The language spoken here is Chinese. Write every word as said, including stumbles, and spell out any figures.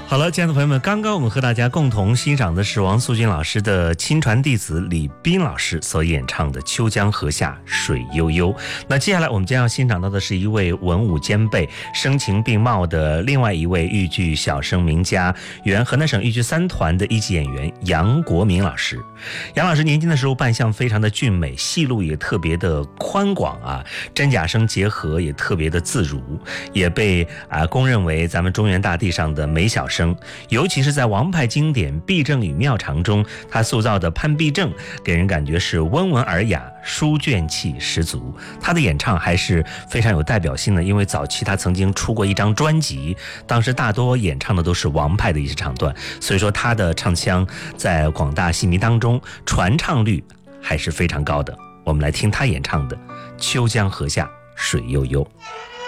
好了，亲爱的朋友们，刚刚我们和大家共同欣赏的是王素君老师的亲传弟子李斌老师所演唱的《秋江河下水悠悠》。那接下来我们将要欣赏到的是一位文武兼备、声情并茂的另外一位豫剧小生名家，原河南省豫剧三团的一级演员杨国民老师。杨老师年轻的时候扮相非常的俊美，戏路也特别的宽广啊，真假声结合也特别的自如，也被啊公认为咱们中原大地上的美小生。尤其是在王牌经典《避正与妙长》中，他塑造的潘必正给人感觉是温文尔雅，书卷气十足。他的演唱还是非常有代表性的，因为早期他曾经出过一张专辑，当时大多演唱的都是王派的一些唱段，所以说他的唱腔在广大戏迷当中传唱率还是非常高的。我们来听他演唱的《秋江河下水悠悠》。